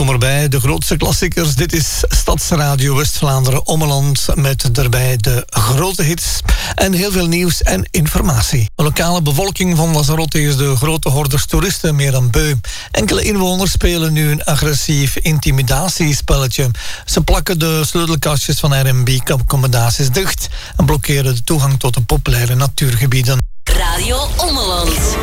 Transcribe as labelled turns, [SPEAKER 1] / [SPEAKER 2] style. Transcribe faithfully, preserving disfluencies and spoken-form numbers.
[SPEAKER 1] kom erbij, de grootste klassiekers. Dit is Stadsradio West-Vlaanderen Ommeland met daarbij de grote hits en heel veel nieuws en informatie. De lokale bevolking van Lanzarote is de grote hordes toeristen meer dan beu. Enkele inwoners spelen nu een agressief intimidatiespelletje. Ze plakken de sleutelkastjes van Airbnb-accommodaties dicht en blokkeren de toegang tot de populaire natuurgebieden.
[SPEAKER 2] Radio Ommeland.